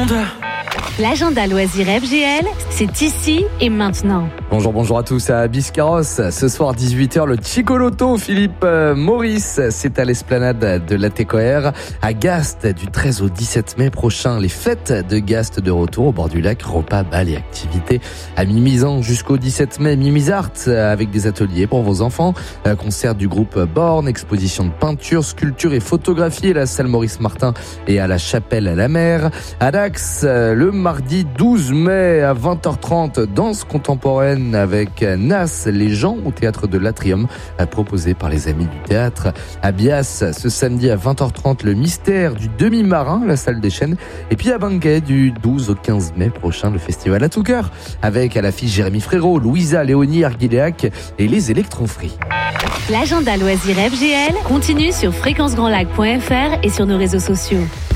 monde. L'agenda loisir FGL, c'est ici et maintenant. Bonjour à tous à Biscarrosse. Ce soir 18h, le Chicoloto Philippe Maurice, c'est à l'esplanade de la TECOR à Gast du 13 au 17 mai prochain. Les fêtes de Gast de retour au bord du lac, repas, bal et activités à Mimizan jusqu'au 17 mai. Mimizart avec des ateliers pour vos enfants, concert du groupe Born, exposition de peinture, sculpture et photographie à la salle Maurice Martin et à la chapelle à la mer. À Dax, le mardi 12 mai à 20h30, danse contemporaine avec Nas, les gens au théâtre de l'Atrium, proposé par les amis du théâtre. À Bias, ce samedi à 20h30, le mystère du demi-marin, la salle des chênes. Et puis à Banquet, du 12 au 15 mai prochain, le festival à tout cœur, avec à l'affiche Jérémy Frérot, Louisa, Léonie, Arguiléac et les Électrons Free. L'agenda loisir FGL continue sur fréquencegrandlac.fr et sur nos réseaux sociaux.